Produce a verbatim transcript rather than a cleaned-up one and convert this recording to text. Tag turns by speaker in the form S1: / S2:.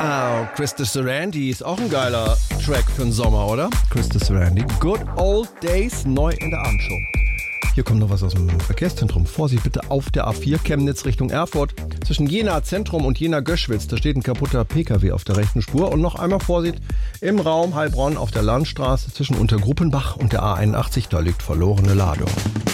S1: Oh, Christus Sarandi ist auch ein geiler Track für den Sommer, oder? Christus Sarandi, Good Old Days, neu in der Abendshow. Hier kommt noch was aus dem Verkehrszentrum. Vorsicht bitte auf der A vier Chemnitz Richtung Erfurt. Zwischen Jena Zentrum und Jena Göschwitz, da steht ein kaputter P K W auf der rechten Spur. Und noch einmal Vorsicht im Raum Heilbronn auf der Landstraße zwischen Untergruppenbach und der A einundachtzig, da liegt verlorene Ladung.